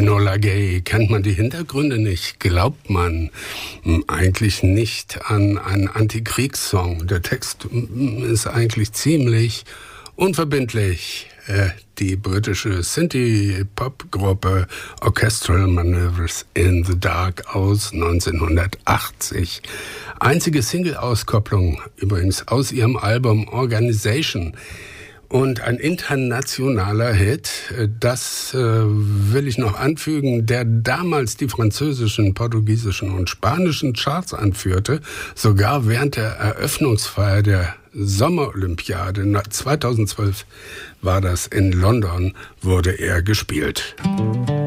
Enola Gay. Kennt man die Hintergründe nicht? Glaubt man eigentlich nicht an einen Antikriegssong? Der Text ist eigentlich ziemlich unverbindlich. Die britische Synthie-Pop-Gruppe Orchestral Manoeuvres in the Dark aus 1980. Einzige Single-Auskopplung übrigens aus ihrem Album Organization. Und ein internationaler Hit, das will ich noch anfügen, der damals die französischen, portugiesischen und spanischen Charts anführte. Sogar während der Eröffnungsfeier der Sommerolympiade 2012 war das in London, wurde er gespielt.